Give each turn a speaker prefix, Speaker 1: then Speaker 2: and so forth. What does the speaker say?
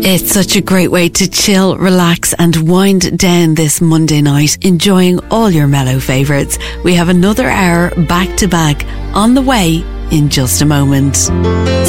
Speaker 1: It's such a great way to chill, relax and wind down this Monday night, enjoying all your mellow favourites. We have another hour back to back on the way in just a moment.